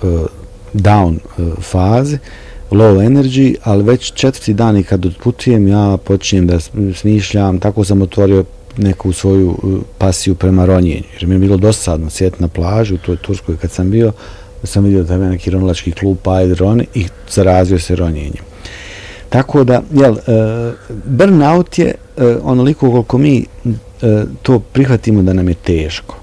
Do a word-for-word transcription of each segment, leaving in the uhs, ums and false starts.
down fazi, low energy, ali već četvrti dan i kad otputujem ja počinjem da smišljam, tako sam otvorio neku svoju pasiju prema ronjenju, jer mi je bilo dosadno sjeti na plaži u toj Turskoj kad sam bio, da sam vidio da je neki ronilački klub, pa ajde roni, i zarazio se ronjenjem. Tako da, jel, burnout je onoliko koliko mi to prihvatimo da nam je teško.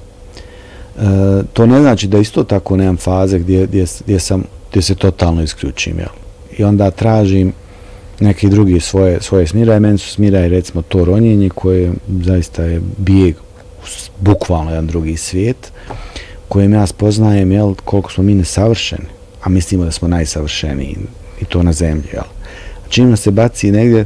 To ne znači da isto tako nemam faze gdje, gdje, gdje, sam, gdje se totalno isključim, jel? I onda tražim neki drugi svoje, svoje smiraje. Meni su smiraje recimo to ronjenje koje zaista je bijeg bukvalno jedan drugi svijet kojem ja spoznajem, jel, koliko smo mi nesavršeni, a mislimo da smo najsavršeniji i to na zemlji, jel. Čim nas se baci negdje,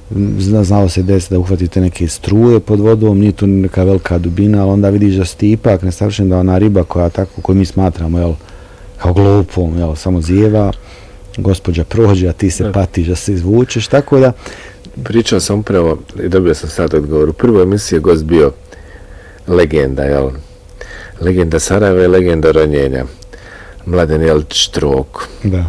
znalo se desiti da uhvatite neke struje pod vodom, nije tu neka velika dubina, ali onda vidiš da si ti ipak nesavršen, da ona riba koja tako, koju mi smatramo, jel, kao glupom, jel, samo zjeva, gospođa prođe, a ti se patiš da se izvučeš, tako da... Pričao sam upravo, i dobio sam sad odgovor, u prvoj emisiji je gost bio legenda, jel? Legenda Sarajeva i legenda ronjenja. Mladen Jelić Štrok. Da.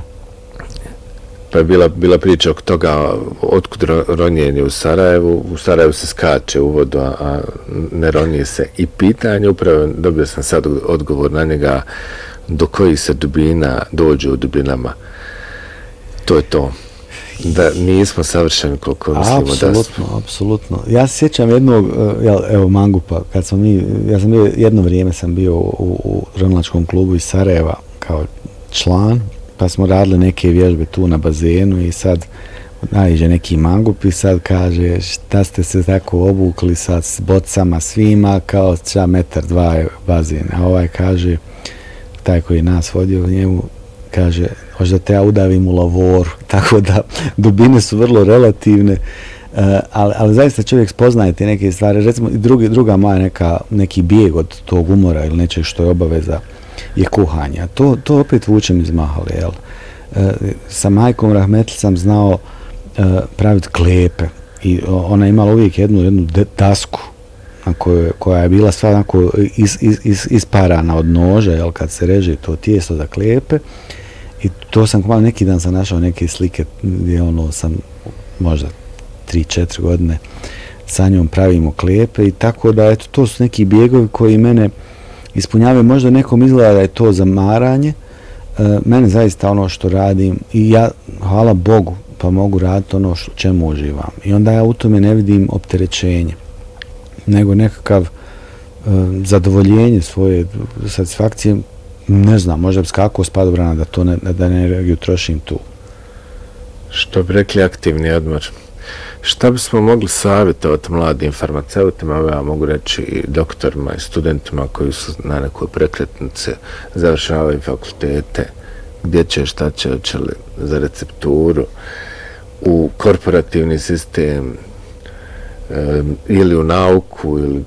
Pa je bila, bila priča oko toga otkud ronjenje u Sarajevu. U Sarajevu se skače u vodu, a ne ronije se. I pitanje, upravo dobio sam sad odgovor na njega, do kojih se dubina dođe u dubinama. To je to. Da nismo savršeni koliko mislimo da smo. Apsolutno, apsolutno. Ja se sjećam jednog, jel, evo Mangupa, kad smo mi, ja sam bio, jedno vrijeme sam bio u, u ronilačkom klubu iz Sarajeva kao član, pa smo radili neke vježbe tu na bazenu i sad naiđe neki Mangup i sad kaže šta ste se tako obukli sad s bocama svima kao ča metar dva je bazen. A ovaj kaže, taj koji nas vodio njemu, kaže, hoće da te ja udavim u lavoru, tako da dubine su vrlo relativne, uh, ali, ali zaista čovjek spoznaje te neke stvari. Recimo, i drugi, druga moja neka, neki bijeg od tog umora ili nečeg što je obaveza je kuhanje. To, to opet vučem iz mahale, jel? Uh, sa majkom Rahmetli sam znao uh, praviti klepe i ona je imala uvijek jednu, jednu dasku na kojoj, koja je bila sva onako is, is, is, isparana od noža, jel, kad se reže to tijesto za klepe. I to sam malo neki dan sam našao neke slike gdje ono sam možda tri četiri godine sa njom pravimo klepe i tako da eto to su neki bjegovi koji mene ispunjavaju. Možda nekom izgleda da je to zamaranje, e, mene zaista ono što radim i ja hvala Bogu pa mogu raditi ono što, čemu uživam i onda ja u tome ne vidim opterećenje nego nekakav e, zadovoljenje svoje satisfakcije. Ne znam, možda bi skakao s padobrana da to ne, da ne energiju trošim tu. Što bi rekli aktivni odmor. Šta bismo mogli savjetovati mladim farmaceutima, ja mogu reći i doktorima i studentima koji su na nekoj prekretnici, završavaju fakultete, gdje će, šta će, će li za recepturu, u korporativni sistem um, ili u nauku ili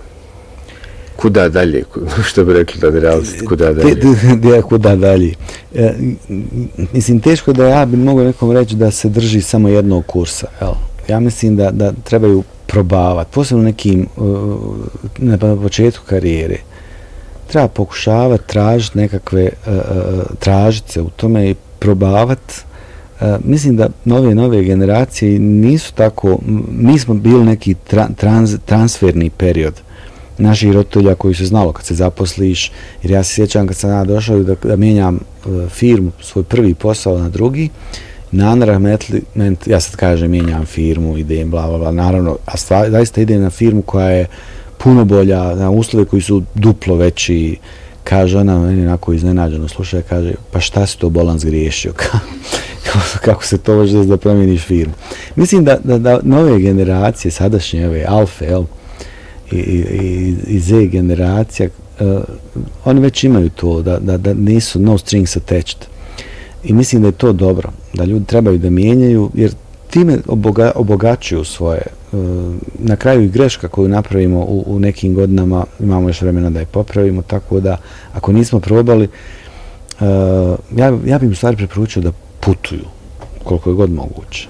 kuda dalje, što bi rekli da realist, kuda dalje? Gdje kuda dalje? E, mislim, teško da ja bi mogu nekom reći da se drži samo jednog kursa. Jel? Ja mislim da, da trebaju probavati, posebno nekim uh, na početku karijere. Treba pokušavati, tražiti nekakve uh, tražice u tome i probavati. Uh, mislim da nove, nove generacije nisu tako, mi smo bili neki tra, trans, transferni period naših roditelja koji se znalo kad se zaposliš, jer ja se sjećam kad sam ja došao da, da mijenjam uh, firmu, svoj prvi posao na drugi, na Rahmetli, ja sad kažem mijenjam firmu, idem, bla, bla, bla, naravno, a stvar, zaista idem na firmu koja je puno bolja, na uslove koji su duplo veći, kaže ona, meni onako iznenađeno slušaj, kaže, pa šta si to bolan zgriješio, kako se to može da promijeniš firmu. Mislim da, da, da nove generacije, sadašnje ove alfe, jel, i, i, i Z generacija, uh, oni već imaju to, da, da, da nisu no strings attached. I mislim da je to dobro, da ljudi trebaju da mijenjaju, jer time oboga, obogaćuju svoje. Uh, na kraju i greška koju napravimo u, u nekim godinama, imamo još vremena da je popravimo, tako da ako nismo probali, uh, ja, ja bih im u stvari preporučio da putuju koliko je god moguće.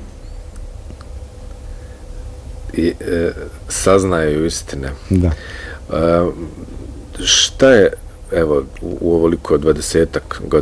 I e, saznaju istine. Da. E, šta je, evo, u, u ovoliko dvadesetak god,